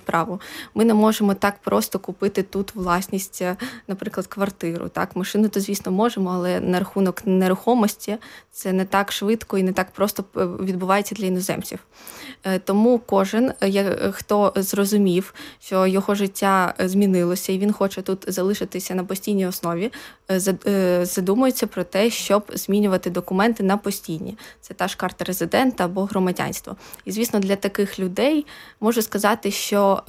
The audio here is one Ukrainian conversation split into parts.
справу. Ми не можемо так просто купити тут власність, наприклад, квартиру. Так, машину то, звісно, можемо, але на рахунок нерухомості це не так швидко і не так просто відбувається для іноземців. Тому кожен, хто зрозумів, що його життя змінилося і він хоче тут залишитися на постійній основі, задумується про те, щоб змінювати документи на постійні. Це та ж карта резидента або громадянство. І, звісно, для таких людей можу сказати, що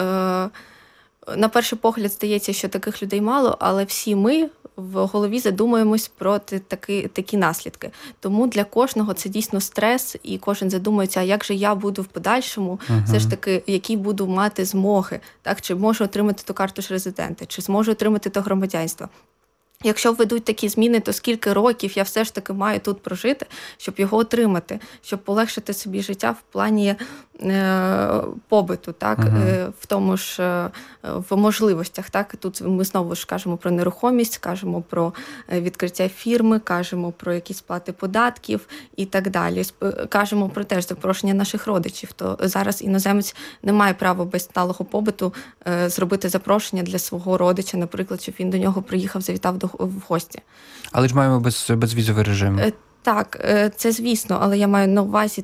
на перший погляд здається, що таких людей мало, але всі ми в голові задумуємось про такі наслідки. Тому для кожного це дійсно стрес, і кожен задумується, а як же я буду в подальшому, все ж таки, які буду мати змоги, так, чи можу отримати ту карту ж резидента, чи зможу отримати то громадянство. Якщо введуть такі зміни, то скільки років я все ж таки маю тут прожити, щоб його отримати, щоб полегшити собі життя в плані побиту, так, в тому ж в можливостях. Так. Тут ми знову ж кажемо про нерухомість, кажемо про відкриття фірми, кажемо про якісь сплати податків і так далі. Кажемо про теж запрошення наших родичів. То зараз іноземець не має права без сталого побиту зробити запрошення для свого родича, наприклад, щоб він до нього приїхав, завітав в гості. Але ж маємо безвізовий режим. Так, це звісно, але я маю на увазі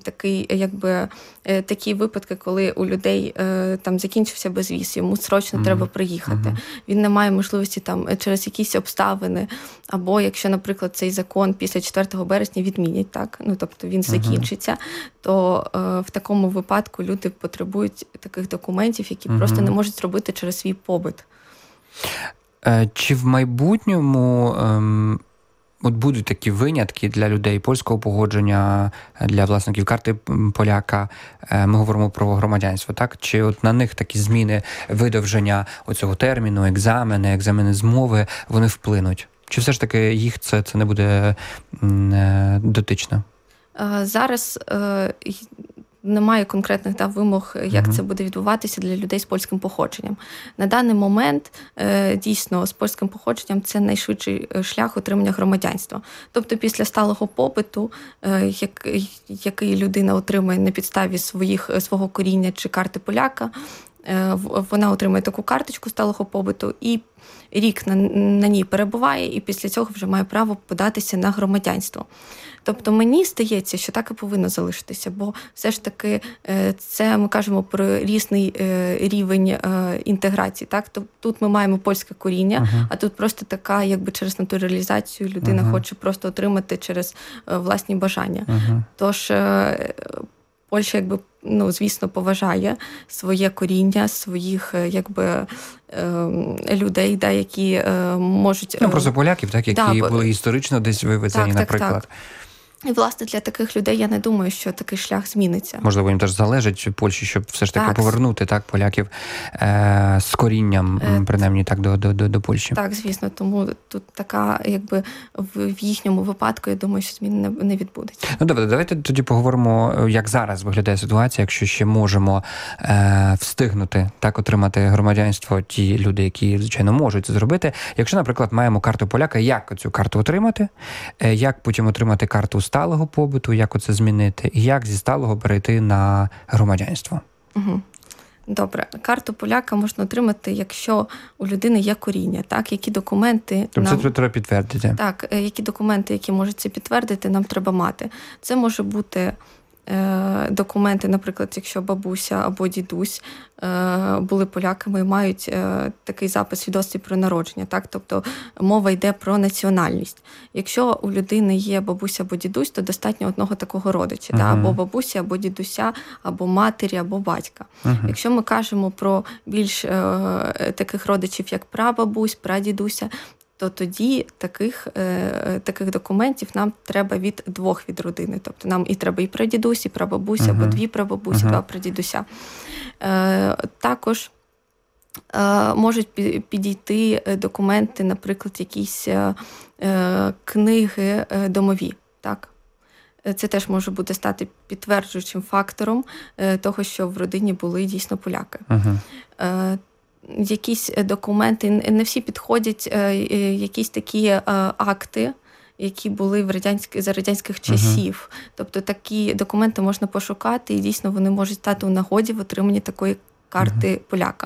такі випадки, коли у людей там закінчився безвіз, йому срочно треба приїхати. Він не має можливості там через якісь обставини, або якщо, наприклад, цей закон після 4 березня відмінять, так, ну тобто він закінчиться, то в такому випадку люди потребують таких документів, які просто не можуть зробити через свій побит. Чи в майбутньому будуть такі винятки для людей польського походження, для власників карти поляка? Ми говоримо про громадянство, так? Чи от на них такі зміни, видовження оцього терміну, екзамени з мови, вони вплинуть? Чи все ж таки їх це не буде дотично? Зараз немає конкретних вимог, як це буде відбуватися для людей з польським походженням. На даний момент, дійсно, з польським походженням це найшвидший шлях отримання громадянства. Тобто після сталого побиту, який людина отримує на підставі свого коріння чи карти поляка, вона отримує таку карточку сталого побиту і рік на ній перебуває, і після цього вже має право податися на громадянство. Тобто мені здається, що так і повинно залишитися, бо все ж таки це ми кажемо про різний рівень інтеграції. Так? Тут ми маємо польське коріння, а тут просто така, якби через натуралізацію людина хоче просто отримати через власні бажання. Тож Польща, звісно, поважає своє коріння, своїх, людей, які можуть... Просто поляків, так, які були історично десь вивезені, наприклад. Так. І, власне, для таких людей я не думаю, що такий шлях зміниться. Можливо, їм теж залежить Польщі, щоб все ж таки повернути поляків з корінням, принаймні так, до Польщі. Так, звісно, тому тут така, в їхньому випадку, я думаю, що змін не відбудеться. Ну, добре, давайте тоді поговоримо, як зараз виглядає ситуація, якщо ще можемо встигнути так отримати громадянство ті люди, які, звичайно, можуть це зробити. Якщо, наприклад, маємо карту поляка, як цю карту отримати? Як потім отримати карту сталого побуту, як оце змінити, і як зі сталого перейти на громадянство? Добре. Карту поляка можна отримати, якщо у людини є коріння. Так? Які документи... Тобто це треба підтвердити? Так. Які документи, які можуть це підтвердити, нам треба мати. Це може бути документи, наприклад, якщо бабуся або дідусь були поляками і мають такий запис в свідоцтві про народження. Так? Тобто мова йде про національність. Якщо у людини є бабуся або дідусь, то достатньо одного такого родича. Або бабуся, або дідуся, або матері, або батька. Якщо ми кажемо про більш таких родичів, як прабабусь, прадідуся, то тоді таких документів нам треба від двох від родини. Тобто нам і треба і прадідусь, і прабабуся, або дві прабабусі, два прадідуся. Також можуть підійти документи, наприклад, якісь книги домові. Так? Це теж може бути стати підтверджуючим фактором того, що в родині були дійсно поляки. Якісь документи, не всі підходять, якісь такі акти, які були за радянських часів. Тобто такі документи можна пошукати, і дійсно вони можуть стати у нагоді в отриманні такої карти поляка.